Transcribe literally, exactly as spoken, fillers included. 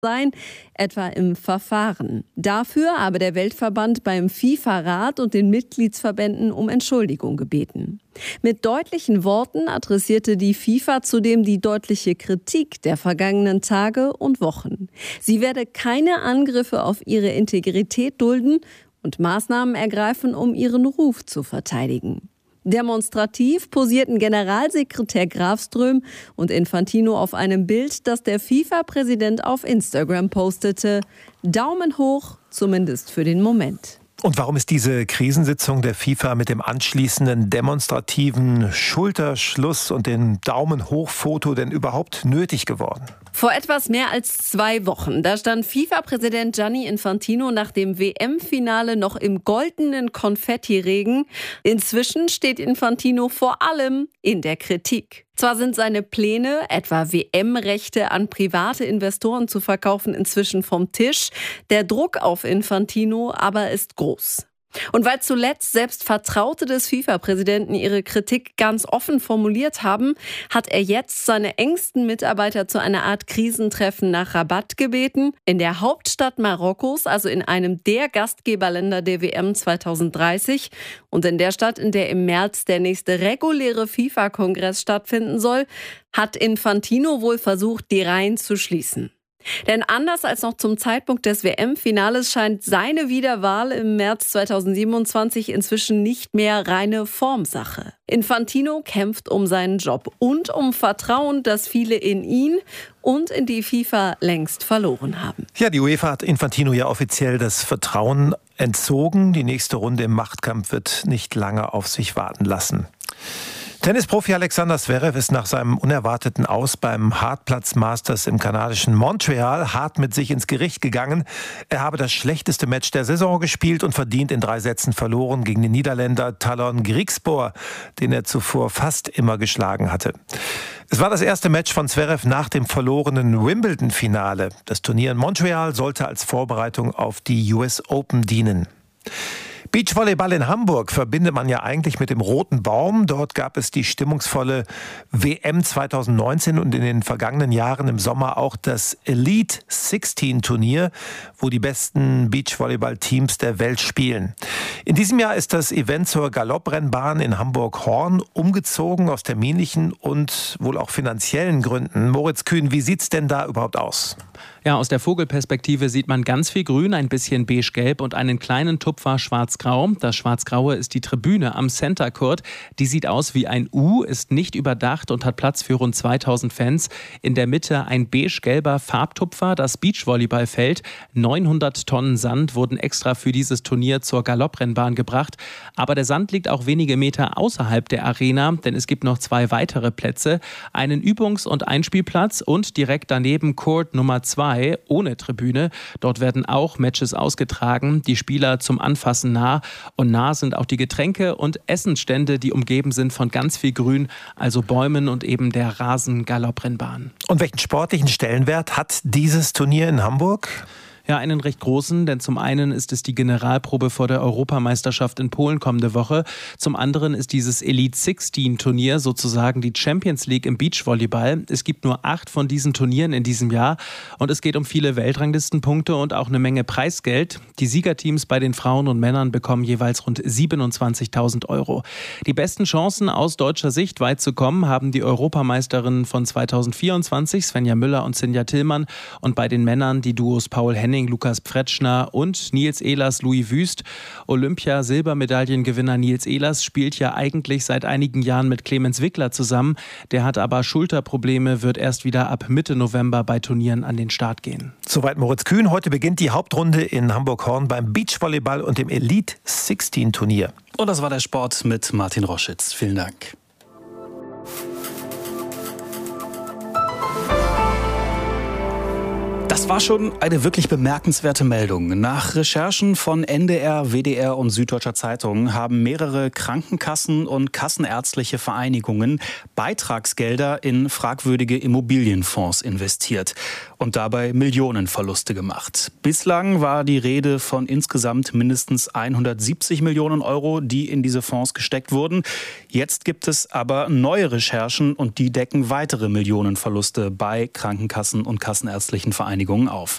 sein, etwa im Verfahren. Dafür habe der Weltverband beim FIFA-Rat und den Mitgliedsverbänden um Entschuldigung gebeten. Mit deutlichen Worten adressierte die FIFA zudem die deutliche Kritik der vergangenen Tage und Wochen. Sie werde keine Angriffe auf ihre Integrität dulden und Maßnahmen ergreifen, um ihren Ruf zu verteidigen. Demonstrativ posierten Generalsekretär Grafström und Infantino auf einem Bild, das der FIFA-Präsident auf Instagram postete. Daumen hoch, zumindest für den Moment. Und warum ist diese Krisensitzung der FIFA mit dem anschließenden demonstrativen Schulterschluss und dem Daumen-hoch-Foto denn überhaupt nötig geworden? Vor etwas mehr als zwei Wochen, da stand FIFA-Präsident Gianni Infantino nach dem W M-Finale noch im goldenen Konfettiregen. Inzwischen steht Infantino vor allem in der Kritik. Zwar sind seine Pläne, etwa W M-Rechte an private Investoren zu verkaufen, inzwischen vom Tisch. Der Druck auf Infantino aber ist groß. Und weil zuletzt selbst Vertraute des FIFA-Präsidenten ihre Kritik ganz offen formuliert haben, hat er jetzt seine engsten Mitarbeiter zu einer Art Krisentreffen nach Rabat gebeten. In der Hauptstadt Marokkos, also in einem der Gastgeberländer der W M zwanzig dreißig. Und in der Stadt, in der im März der nächste reguläre FIFA-Kongress stattfinden soll, hat Infantino wohl versucht, die Reihen zu schließen. Denn anders als noch zum Zeitpunkt des W M-Finales scheint seine Wiederwahl im März zweitausendsiebenundzwanzig inzwischen nicht mehr reine Formsache. Infantino kämpft um seinen Job und um Vertrauen, das viele in ihn und in die FIFA längst verloren haben. Ja, die UEFA hat Infantino ja offiziell das Vertrauen entzogen. Die nächste Runde im Machtkampf wird nicht lange auf sich warten lassen. Tennisprofi Alexander Zverev ist nach seinem unerwarteten Aus beim Hartplatz Masters im kanadischen Montreal hart mit sich ins Gericht gegangen. Er habe das schlechteste Match der Saison gespielt und verdient in drei Sätzen verloren gegen den Niederländer Talon Griekspoor, den er zuvor fast immer geschlagen hatte. Es war das erste Match von Zverev nach dem verlorenen Wimbledon-Finale. Das Turnier in Montreal sollte als Vorbereitung auf die U S Open dienen. Beachvolleyball in Hamburg verbindet man ja eigentlich mit dem Roten Baum. Dort gab es die stimmungsvolle W M zwanzig neunzehn und in den vergangenen Jahren im Sommer auch das Elite sechzehn Turnier, wo die besten Beachvolleyball-Teams der Welt spielen. In diesem Jahr ist das Event zur Galopprennbahn in Hamburg-Horn umgezogen aus terminlichen und wohl auch finanziellen Gründen. Moritz Kühn, wie sieht's denn da überhaupt aus? Ja, aus der Vogelperspektive sieht man ganz viel Grün, ein bisschen beige-gelb und einen kleinen Tupfer schwarz-grau. Das Schwarz-Graue ist die Tribüne am Center Court. Die sieht aus wie ein U, ist nicht überdacht und hat Platz für rund zweitausend Fans. In der Mitte ein beige-gelber Farbtupfer, das Beachvolleyballfeld. neunhundert Tonnen Sand wurden extra für dieses Turnier zur Galopprennbahn gebracht. Aber der Sand liegt auch wenige Meter außerhalb der Arena, denn es gibt noch zwei weitere Plätze. Einen Übungs- und Einspielplatz und direkt daneben Court Nummer zwei. Ohne Tribüne. Dort werden auch Matches ausgetragen, die Spieler zum Anfassen nah. Und nah sind auch die Getränke und Essensstände, die umgeben sind von ganz viel Grün, also Bäumen und eben der Rasen-Galopprennbahn. Und welchen sportlichen Stellenwert hat dieses Turnier in Hamburg? Ja, einen recht großen, denn zum einen ist es die Generalprobe vor der Europameisterschaft in Polen kommende Woche. Zum anderen ist dieses Elite sechzehn Turnier sozusagen die Champions League im Beachvolleyball. Es gibt nur acht von diesen Turnieren in diesem Jahr und es geht um viele Weltranglistenpunkte und auch eine Menge Preisgeld. Die Siegerteams bei den Frauen und Männern bekommen jeweils rund siebenundzwanzigtausend Euro. Die besten Chancen aus deutscher Sicht weit zu kommen haben die Europameisterinnen von zweitausendvierundzwanzig, Svenja Müller und Sinja Tillmann, und bei den Männern die Duos Paul Henning, Lukas Pfretschner und Nils Ehlers, Louis Wüst. Olympia-Silbermedaillengewinner Nils Ehlers spielt ja eigentlich seit einigen Jahren mit Clemens Wickler zusammen. Der hat aber Schulterprobleme, wird erst wieder ab Mitte November bei Turnieren an den Start gehen. Soweit Moritz Kühn. Heute beginnt die Hauptrunde in Hamburg-Horn beim Beachvolleyball und dem Elite sechzehn Turnier. Und das war der Sport mit Martin Roschitz. Vielen Dank. Das war schon eine wirklich bemerkenswerte Meldung. Nach Recherchen von N D R, W D R und Süddeutscher Zeitung haben mehrere Krankenkassen und kassenärztliche Vereinigungen Beitragsgelder in fragwürdige Immobilienfonds investiert und dabei Millionenverluste gemacht. Bislang war die Rede von insgesamt mindestens hundertsiebzig Millionen Euro, die in diese Fonds gesteckt wurden. Jetzt gibt es aber neue Recherchen und die decken weitere Millionenverluste bei Krankenkassen und kassenärztlichen Vereinigungen Vereinigungen auf.